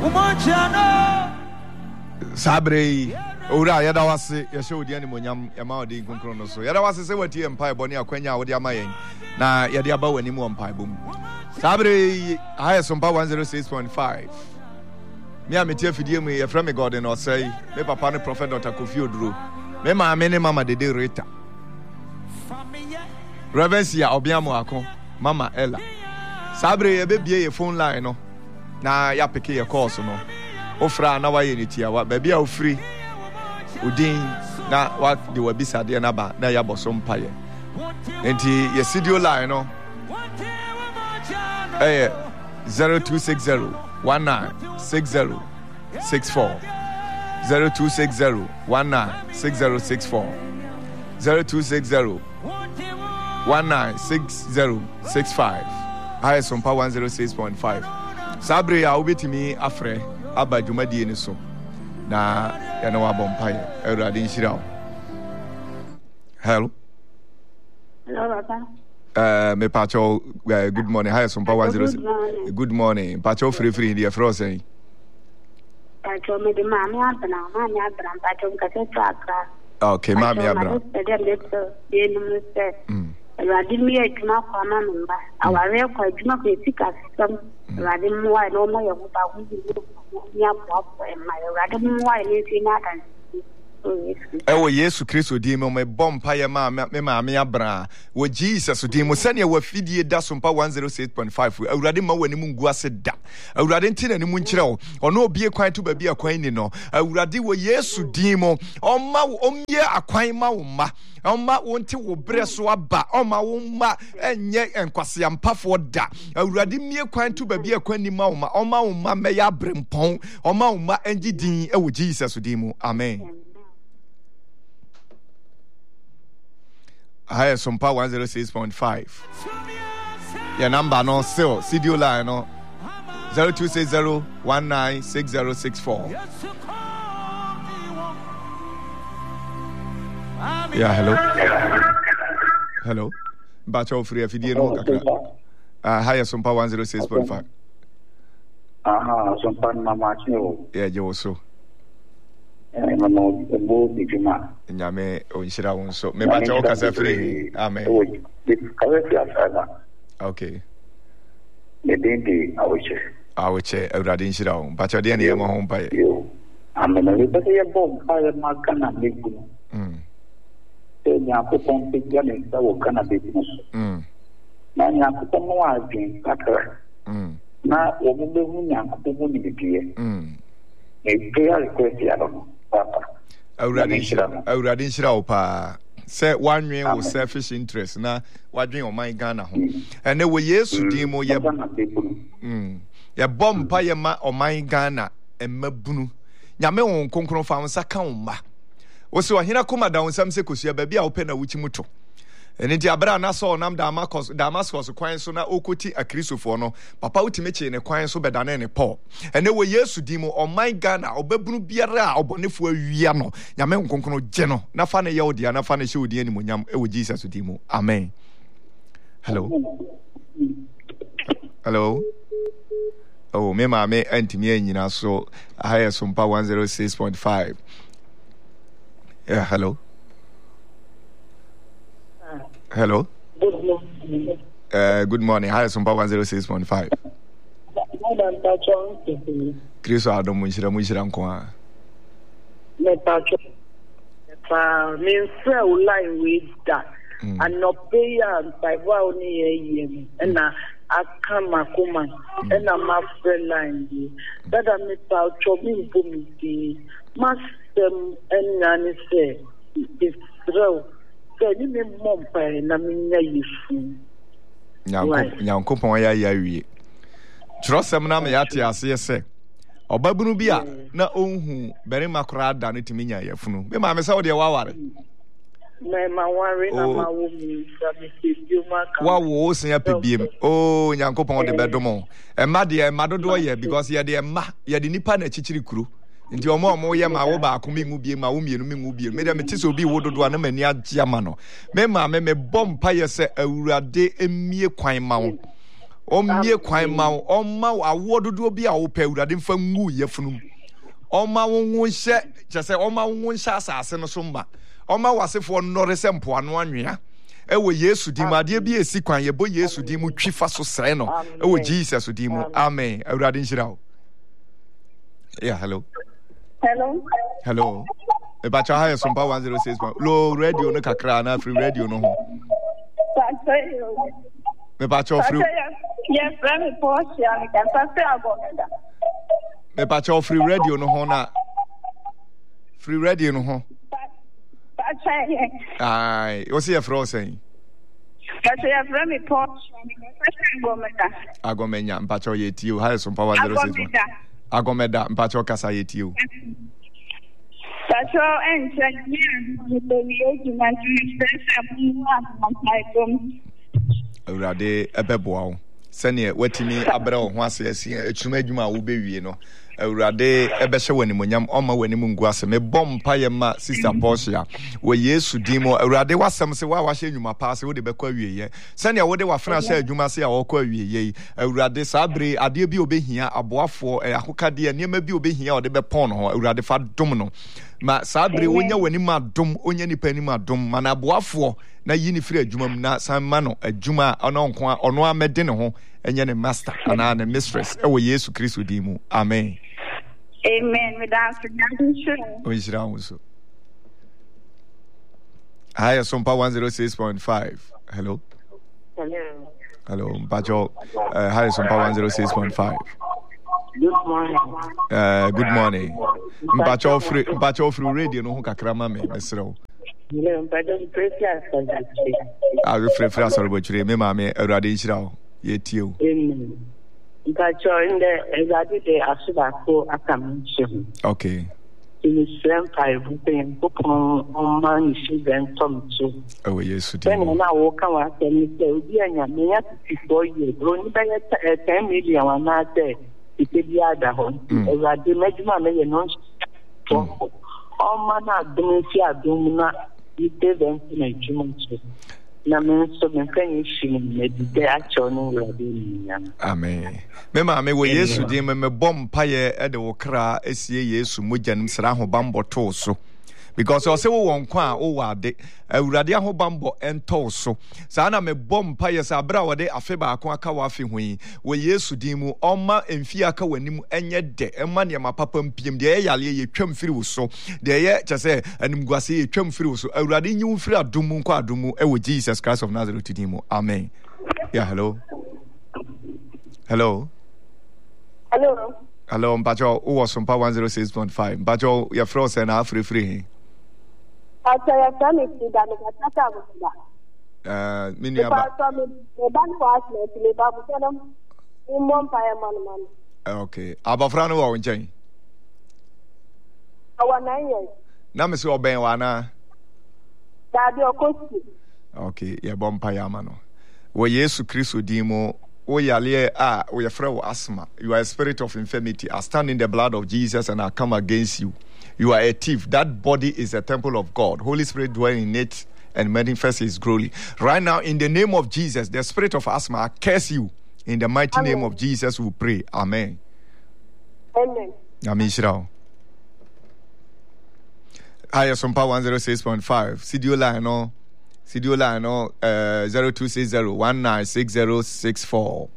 Sabre ora yada wase yɛhyɛ odi animonyam yɛma odi nkonkron no so yada wase sɛ wati empire bɔne akwanya a wode ama yɛn na yɛde aba w'anim wɔ mpae bom Sabre ayɛ sompa 106.5 me a metie afidie mu yɛfrɛ me God na ɔsɛe me papa ne prophet Dr. Kofi Oduro me maame ne mama Dede Rita Reverencia Obiamo Ako Mama Ella Sabre yɛbɛbie yɛ phone line no na yɛapeke yɛ calls no ofra na wayɛ ne tia wa baabi a ofri udin na wa de wabisa de na ba na ya boso mpaye enti ye studio line no 0260 196064 0260 196064 0260 196065 I sompa 106.5 Sabre ya obetimi afre aba dwumadie ni so na ya na wabɔ mpae awurade nhyira wo. Hello papa me pacho good morning hi sompa 106 good morning pacho free the frost say pacho me de mami abra pacho ka tra okay mami abra awurade mi adwuma kwa ma mba aware kwa adwuma kwa sika system awurade mu wa no mo ye wo ba hu ya po ma awurade mu wa ni fi na kan ewo Yesu Kristo di me bompa ye ma me abra wo Jesus di mo sane wa fidie da sompa 106.5 awurade ma wani mu ngu ase da awurade ntina ni mu nkyerɛ wo ɔno obie kwan to ba bi akwan ni no awurade wo Yesu di mo ɔma omie akwan ma wo ma ɔma wonte wo brɛ so aba ɔma wo ma enye enkwase ampafo da awurade mie kwan to ba bi akwan ni ma wo ma ɔma wo ma me ya brempɔn ɔma wo ma engi din ewo Jesus di mo amen. Hi, Sompa 106.5. Your number no still CDO line no 0260 196064. Yeah, hello. Bacho free FD no kakra. Hi, Sompa 106.5. Sompa mama chio. Yeah, je so. Nyame onshira won so me ba cho kasa free amen okay me dindi awoche awrade nshira won ba cho de ne yemo ho pa ye amen le be ye bom pa ye ma kana me bu e nya ko pon pe ya ne sa wo kana be bu na nya ko pon wa adwen kakra na wo mu be hu nya ko bu ni bibie e prayer request ya no awurade nhyira wo paa sɛ wanwen wo selfish interest na wadwen ɔman Ghana ho ɛnɛ wɔ Yesu din mu yɛ bɔ mpa yɛ ma ɔman Ghana mmabunu nyame wo nkonkron fa nsa ka wo ma wo se ɔhena koma da wo nsam sɛ kosua baabi a wopɛ na wuchi muto ɛne di abra na so nam Damascus kwan so na okoti akristofo no papa wutime che ne kwan so bedane ne Paul ene wo Yesu di mu ɔman Ghana ɔbabunu biara a ɔbɔnefo awia no nyame nkonkono gye no na fa ne yɛ odia na fa ne hye odia ni monyam ɛwɔ Jesus di mu amen. Hello oh me maame antimi anyina so ahaya sompa 106.5 yeah hello good morning hi sompa 106.5 Kristo adom munhyira nko a me pacho fa me say we line we da anope ya mpaiwa oni ye na akama kuma na ma friend line dada me pacho me mbomiti masem enani say Israel ni me mompa na menya Yesu nyankopon ya wie trosem na me yate ase se obabunu bi a na onhu berima kora da no timi nya yafunu me ma me se wo de waware me ma ware na ma wo mi sa me se bioma wa wo sen apebiem oh nyankopon de bedomo emma de emma dodo ye because ye de emma ye de nipa na chichiri kuro nti omo ye ma wo ba ko mi ngu bie ma wo mienu mi ngu bie me de me tise obi wo dodo na mani agye ama no me ma me bompa ye se awurade emie kwan ma wo Omye kwan ma omma awo dodo bi a wo pɛ Awurade mfa ngu yefunum. Omma wo nhye kyese omma wo nhye asase no so mba. Omma wasefo nnore se mpo ano anwea. Ewo Yesu di ma de bi esi kwan ye bo Yesu di mu twifa so sre no. Ewo Jesus di mu. Amen. Awurade nhyira wo. Yeah, hello. Hello. Ebacha ha Yesompa 106. Low radio no kakra na free radio no ho. Ebacha free. Yes, let me pause here. I can say Agomeda. Ebacha free radio no ho na. Free radio no ho. Aye, what's your frost saying? Let me pause. Agomenya, Mpacho Yetio, has some power. Agomeda, Mpacho Kasa Yetio. Pacho and Rade Ebebo. Senior, wetini abro once echuma wo bewie no Awurade ebehye wanimunyam oma wanimungu ase me bom paye ma sister Portia we Yesu dimo Awurade wasem se wa wahye nyuma pa se wo de bekwa wieye senior wo de wafena hye adwuma se ya wo kwa wieye Awurade sabre ade bi obehia aboafo akokade niam bi obehia wo de bepon ho Awurade fa dom no ma sabre wonya wanim adom onya nipa nim adom mana aboafo na yini firi adwuma mu na sanma no adwuma ono nko ono amede ne ho enye ne master ana ne mistress ewo Yesu Kristo di mu amen. Amen. We dance together. We should also. Hi, Yesompa 106.5. Hello. Hello, Mpacho. Hi, Yesompa 106.5. Good morning. Good morning. Mpacho free radio no kakrama me mesro. Mpacho precious. I free asoro chire me ma me Awurade nhyira yetio. Amen. Mpacho in the exactly the asubako akamunche. Okay. In the same time, on man she then come to. Oh, Yesu. Then now walk out and say, "Dear, me at 54 years, only by 10 million one out there. It is the other one. As I imagine, me non. All man are doing fear, doing it then in a human. Na me so me kan yi me de acho no Awurade. Amen. Me ma me we Yesu di me bom paye e de wo kra esie Yesu mogyanum sra ho bambo to so. Because ose wo won kwa o wade Awurade ho bambo ento so. Sa na me bom paye sa bra wode afe ba akon aka wa afe hui. We Yesu di mu oma emfi aka wanim enye de ema ne ma papa mpiem de yale ye twam firi wo so. De ye chese animguase ye twam firi wo so. Awurade nyi wo firi adumu kwa adumu e wo Jesus Christ of Nazareth di mu. Amen. Yeah, hello. Hello. Hello, Mpacho, who was from Power 106.5. Mpacho, your frost and half free. Okay. Abafrano wa uncheng. Our 9 years. Namisu oben wana. Daddy Okosi. Okay, ya bompa yamano. We Yesu Kristo dimo. We are asthma. You are a spirit of infirmity. I stand in the blood of Jesus and I come against you. You are a thief. That body is a temple of God. Holy Spirit dwelling in it and manifest His glory. Right now, in the name of Jesus, the spirit of asthma, I curse you. In the mighty name of Jesus, we pray. Amen. Amen. Amen. Hi, Yesompa 106.5. Sidio line 0260-196064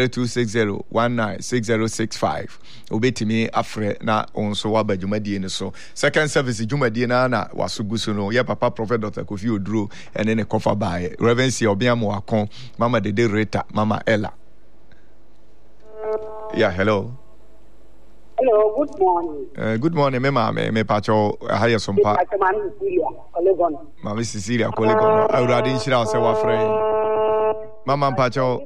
0260-196065 obetimi afre na onso wa badwumadie ne so second service dwumadie na wasugusu no ye papa prophet Dr. Kofi Oduro ene ne kofa bae Reverend Obiamo Akon Mama Dede Rita Mama Ella. Yeah, hello. Hello, good morning. Good morning, me pacho haya sompa. Mama Cecilia Colegon. Awurade nhyira se wa frɛ. Mama pacho.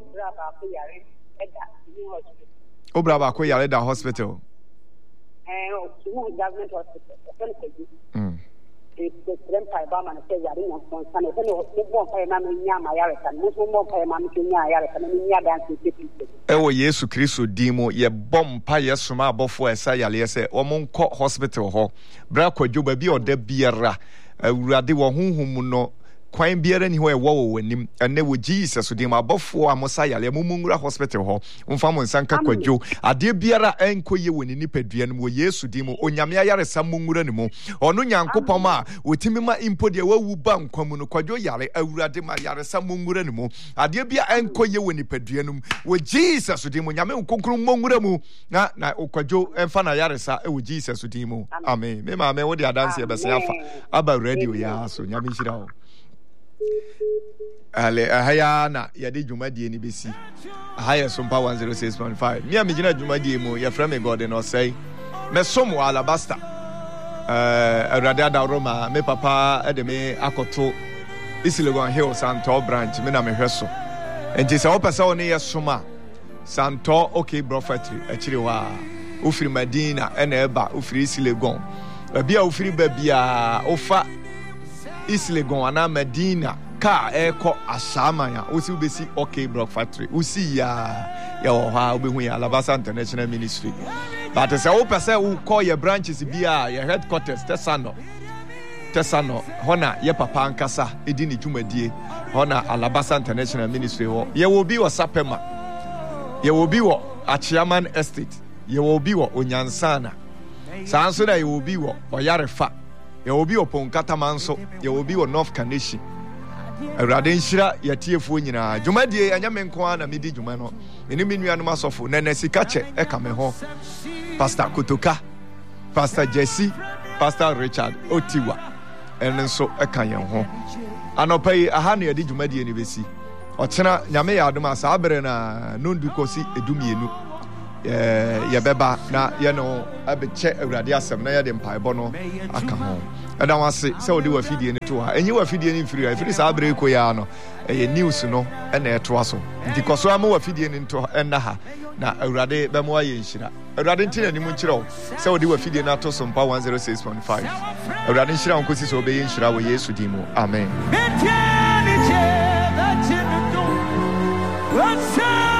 Obra ba ko yare da hospital. Government hospital. The president by man say yare no sponsor. No mo pa na me nya ma yare kan. Mo mo pa ma me nya yare kan. Me nya dance people. Ewo Yesu Kristo dimo ye bompa yesoma abofo esa yale se omonko hospital ho bra kwadwo ba bi oda biara Awurade wo honhom no kwan biara ni ho e wo wanim ene wo Jesus dim abofo amosa yale mumungura hospital ho mfa mo nsanka kwadwo ade biara enkoye woni nipadua no wo Yesu dim onyame ayaresa mungura ni mu ono nyankopom a wotimi ma impo de wawu ba nkwamu no kwadwo yare awurade ma yaresa mungura ni mu ade bia enkoye woni nipadua no wo Jesus dim nyame nkonkron mungura mu na okwadwo emfa na yaresa e wo Jesus dim amen me ma me wo de adanse e bese afa aba radio ya so nyame hira ho ale ahaya na yade dwumadie ni besi ahaya sompa 106.5 me amigina dwumadie mu ya frame God no say me somo alabasta awrade da Roma me papa ede me akoto Isilegon Hill Santo branch me na me hweso enti se opesa oni yesoma Santo okay prophetry akire wa ufiri Madina ena eba ufiri Isilegon bia ufiri babia ofa Isilegon ana Madina ka eko asamanya osi ubesi okay block factory usi ya oha obehu ya Alabasa International Ministry but say o pese u call your branches bia your headquarters tesano hona ye papa ankasa edi ni dwumadie hona Alabasa International Ministry ho ye will be wo Sapema ye will be wo Achiaman Estate ye will be wo Onyansana sanso na ye will be wo Oyarefa ye will be wo Ponkata Manso ye will be wo North Kaneshie awrade nhyira yatiefo nyina dwumadie anya menko na medi dwuma no eni menuanom asofo na sikache eka me ho Pastor Kotoka Pastor Jesse Pastor Richard Otiwa enso eka yen ho anopai aha na yedi dwumadie ni besi ochena nyame ya adom asa abere na nondu kosi edumienu ye beba na ye no abeche awrade asem na ye de mpaebo no aka ho eda wase se odi wafidie ni to ha enyi wafidie ni mfiri sa abere ko ya no eye news no na eto aso nti koso ama wafidie ni to enna ha na awrade be mo aye nhira awrade ntina ni mu nkyerɛw se odi wafidie na to so mpa 106.5 awrade nhira onkosi so be ye nhira wo Yesu dimu amen.